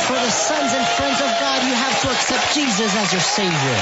For the sons and friends of God, you have to accept Jesus as your Savior.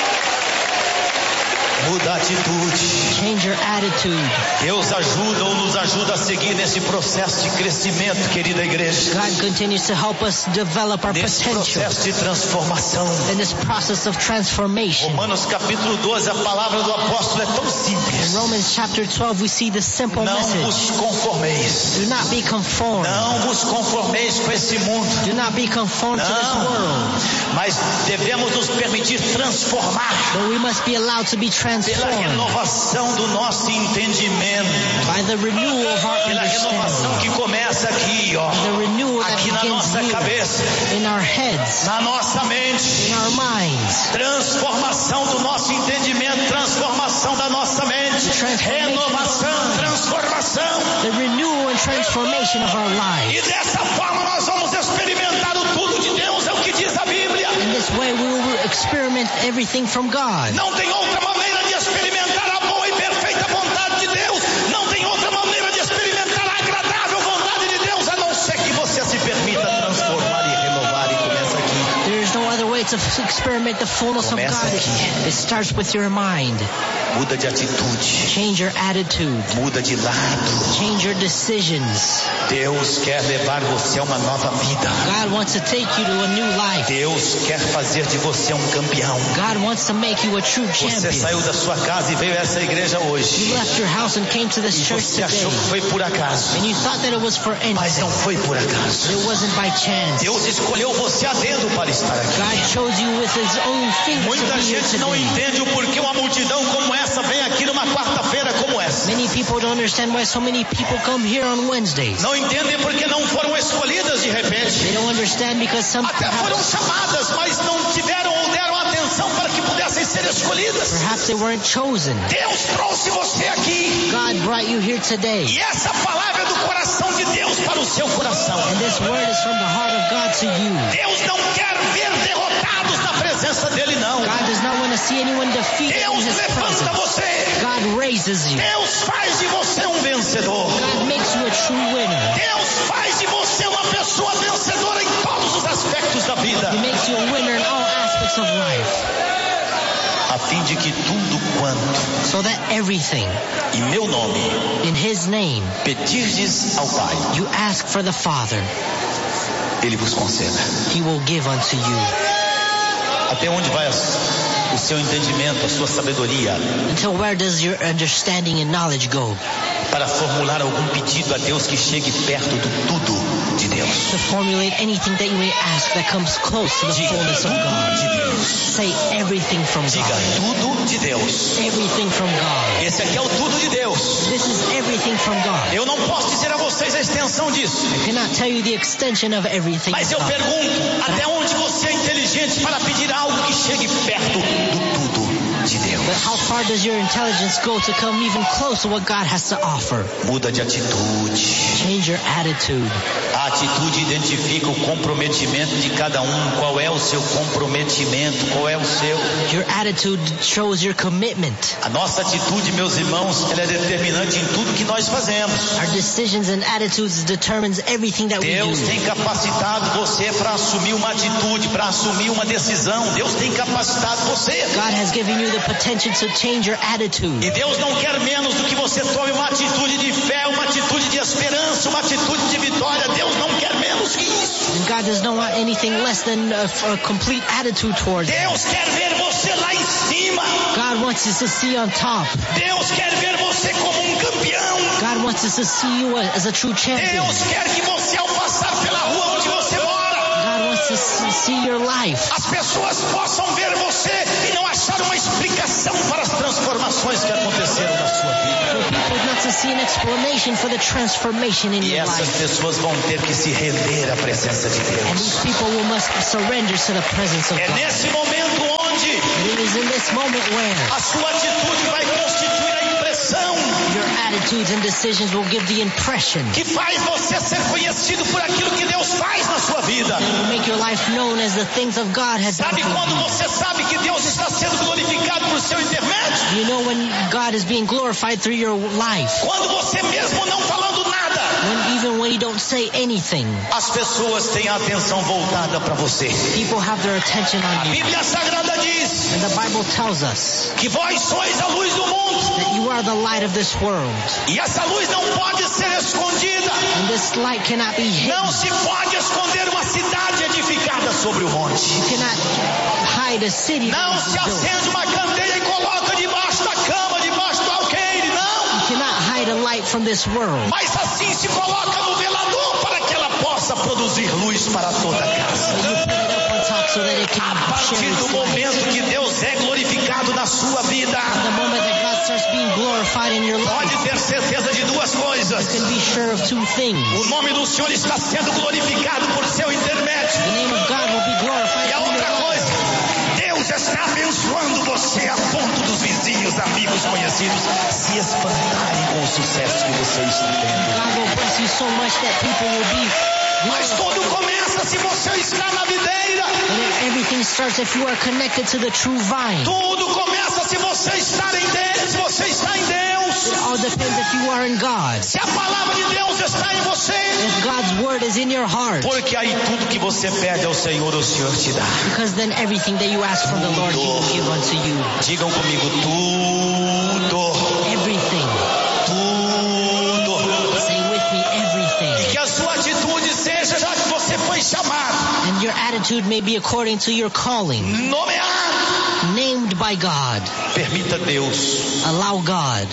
Muda a atitude. Change your attitude. Deus ajuda ou nos ajuda a seguir nesse processo de crescimento, querida igreja. God continues to help us develop our Nesse potential processo de transformação. in this process of transformation. Romanos capítulo 12, a palavra do apóstolo é tão In simples. Romans chapter 12, we see the simple Não message. vos conformeis. Do not be conformed. Não vos conformeis com esse mundo. Do not be conformed to this Não. world. Mas devemos nos permitir transformar But we must be allowed to be pela transformed renovação do nosso entendimento. by the renewal of our Pela renovação understanding. que começa aqui, ó. The renewal that Aqui na begins nossa here, cabeça, in our heads, na nossa mente. in our minds. Transformação do nosso entendimento, transformação da nossa mente. Renovação, transformação. The renewal and transformation of our E lives. dessa forma nós vamos experimentar o tudo de Deus, é o que diz a Bíblia. In this way we will experiment everything from God. Não tem outra maneira de experimentar a boa e perfeita vontade de Deus. Não tem outra maneira de experimentar a agradável vontade de Deus, a não ser que você se permita transformar e renovar. E começa aqui. There is no other way to experiment the fullness of Começa God. aqui. It starts with your mind. Muda de atitude, Change your attitude. muda de lado. Change your decisions. Deus quer levar você a uma nova vida. God wants to take you to a new life. Deus quer fazer de você um campeão. God wants to make you a true Você champion. saiu da sua casa e veio a essa igreja You hoje. left your house and came to this E church você today. achou que foi por acaso. And you thought that it was for Mas anything. não foi por acaso. It wasn't by chance. Deus escolheu você a dedo para estar aqui. God chose you with his own fingers to Muita be here gente não today. entende o porquê uma multidão como essa vem aqui numa quarta-feira como essa. Many people don't understand why so many people come here on Wednesdays. Não entendem porque não foram escolhidas de repente. They don't understand because some Até foram chamadas, mas não tiveram ou deram atenção para que pudessem ser escolhidas. perhaps they weren't chosen. Deus trouxe você aqui. God brought you here today. E essa palavra é do coração de Deus para o seu coração. And this word is from the heart of God to you. Deus não quer ver derrotados na presença dele, não. God does not want to see anyone defeated in Deus his levanta presence. você. God raises you. Deus faz de você um vencedor. God makes you a true winner. Deus faz de você uma pessoa vencedora em todos os aspectos da vida. He makes you a winner in all aspects of life. A fim de que tudo quanto So that everything em meu nome in his name pedirdes ao Pai, you ask for the Father, Ele vos conceda. he will give unto you. Até onde vai o seu entendimento, a sua sabedoria Until where does your understanding and knowledge go? para formular algum pedido a Deus que chegue perto do tudo de Deus? To formulate anything that you may ask that comes close to the Diga fullness of tudo God. de Deus. Say everything from Diga God. tudo de Deus. Everything from God. Esse aqui é o tudo de Deus. This is everything from God. Eu não posso dizer a vocês a extensão disso, I cannot tell you the extension of everything. mas eu God. pergunto, até onde você é inteligente para pedir algo que chegue perto do tudo de Deus? But how far does your intelligence go to come even close to what God has to offer? Muda de atitude. Change your attitude. A atitude identifica o comprometimento de cada um. Qual é o seu comprometimento? Qual é o seu? Your attitude shows your commitment. A nossa atitude, meus irmãos, ela é determinante em tudo que nós fazemos. Our decisions and attitudes determines everything that we Deus do. tem capacitado você para assumir uma atitude, para assumir uma decisão. Deus tem capacitado você. God has given you the potential to change your attitude. E Deus não quer menos do que você tome uma atitude de fé, uma atitude de esperança, uma atitude de vitória. Deus não quer menos que isso. And God does not want anything less than a complete attitude towards it. Deus quer ver você lá em cima. God wants us to see on top. Deus quer ver você como um campeão. God wants us to see you as a true champion. Deus quer que você, ao passar pela rua onde você mora, God wants to see your life. as pessoas possam ver você e não achar uma explicação para as transformações que aconteceram na sua vida. For people not to see an explanation for the transformation in E your essas life. pessoas vão ter que se render à presença de And Deus. these people must surrender to the presence of É God. nesse momento onde And it is in this moment where a sua atitude vai constituir a impressão your attitudes and decisions will give the impression que faz você ser conhecido por aquilo que Deus faz na sua vida. that will make your life known as the things of God has done Sabe for quando you. você sabe que Deus está sendo glorificado por seu intermédio? You know when God is being glorified through your life. Quando você mesmo não falando nada, When even when you don't say anything, as pessoas têm a atenção voltada para você. people have their attention A on you. Bíblia Sagrada diz And the Bible tells us que vós sois a luz do mundo. that you are the light of this world. E essa luz não pode ser escondida. And this light cannot be hidden. Não se pode esconder uma cidade edificada sobre o monte. You cannot hide a city that Não is se built. acende uma candeia e coloca debaixo da cama, debaixo do alqueire, não. You cannot hide a light from this world. Mas assim se coloca no velador para que ela possa produzir luz para toda a casa. But you put it up on top so that it A can partir share do its light. momento que Deus é glorificado na sua vida, The moment that God starts being glorified in your life, pode ter certeza de duas coisas. you can be sure of two things. O nome do Senhor está sendo glorificado por seu intermédio. The name of God will be glorified E a through outra your life. coisa, Deus está abençoando você a ponto dos vizinhos, amigos, conhecidos se espantarem com o sucesso que você está tendo. God will bless you so much that people will be Mas tudo começa se você está na videira. And everything starts if you are connected to the true vine. Tudo começa se você está em Deus, se você está em Deus. It all depends if you are in God. Se a palavra de Deus está em você. If God's word is in your heart. Porque aí tudo que você pede ao Senhor, o Senhor te dá. Because then everything that you ask from the Lord, He will give unto you. Digam comigo, tudo. Everything. Tudo. Say with me, everything. Que a sua atitude seja, já que você foi chamado, And your attitude may be according to your calling. nomeado. Named by God. Permita Deus Allow God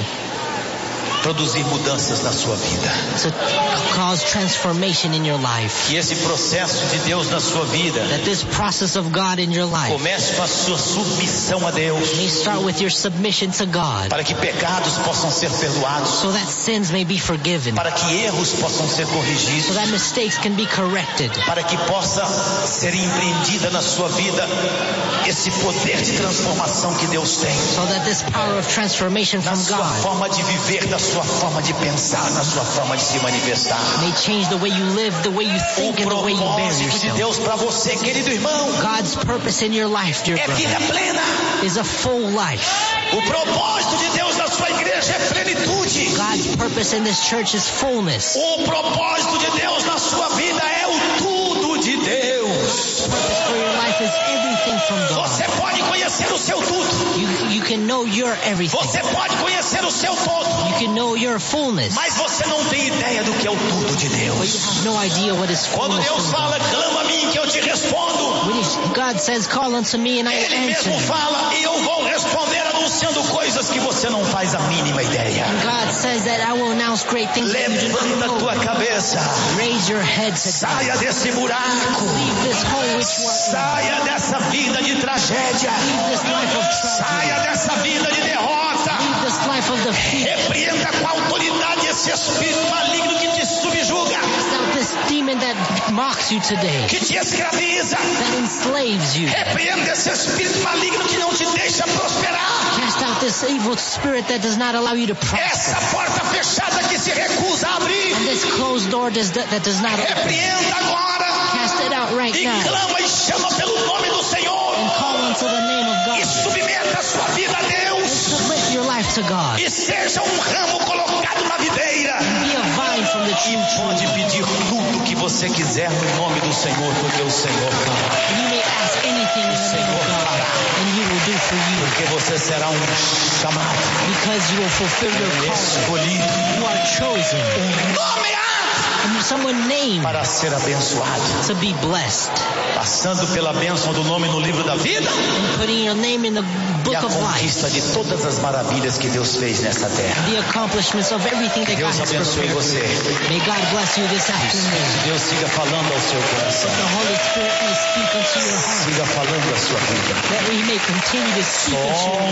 produzir mudanças na sua vida. to cause transformation in your life. Que esse processo de Deus na sua vida That this process of God in your life comece com a sua submissão a Deus, may start with your submission to God. para que pecados possam ser perdoados, So that sins may be forgiven. para que erros possam ser So corrigidos, that mistakes can be corrected. para que possa ser empreendida na sua vida esse poder de transformação que Deus tem So that this power of transformation na from sua God forma de viver, na sua forma de pensar, na sua forma de se manifestar. may change the way you live, the way you O think, and the way you bear propósito de yourself. Deus para você, querido irmão, God's purpose in your life, dear é vida brother, plena. is a full life. O propósito de Deus na sua igreja é plenitude. God's purpose in this church is fullness. O propósito de Deus na sua vida é o tudo de Deus. Purpose for your life is everything from Você God. pode conhecer o seu tudo. You can know your everything. Você pode conhecer o seu todo. You can know your fullness. Mas você não tem ideia do que é o tudo de But you Deus. have no idea what is Quando fullness Deus from fala, God. clama a mim que eu te respondo. God says, call unto me and I will Ele answer mesmo you. fala e eu vou responder anunciando coisas que você não faz a mínima ideia. God says that I will announce great things that you do not Levanta a know. tua cabeça. Raise your head to God. Saia desse buraco. Leave this hole which you are in. Saia dessa vida de tragédia. Leave this life of tragedy. Saia dessa vida de derrota. Leave this life of defeat. Repreenda com autoridade esse espírito maligno que te subjuga, Cast out this demon that mocks you today, que te escraviza. that enslaves you. Repreenda esse espírito maligno que não te deixa prosperar. Cast out this evil spirit that does not allow you to Essa prosper. porta fechada que se recusa a abrir. And this closed door that does not open. Repreenda agora. Cast it out right E now clama e chama pelo nome do Senhor. and call unto the name of E God. submeta a sua vida a And Deus. submit your life to God. E seja um ramo colocado na videira. Be a vine from the true tree. Pode pedir tudo o que você quiser no nome do Senhor, porque o Senhor fará. And you may ask anything in the name of God, and He will do for you, Porque você será um chamado, because you will fulfill your calling. escolhido, You are chosen, nomeado and someone named para ser abençoado. to be blessed, Passando pela bênção do nome no livro da vida and putting your name in the e book a of life. conquista de todas as maravilhas que Deus fez nessa terra. The accomplishments of everything that God Deus has abençoe prepared. você. May God bless you this afternoon. Deus siga falando ao seu coração. The Holy Spirit may speak unto your heart. Siga falando a sua vida. That He may continue to speak into your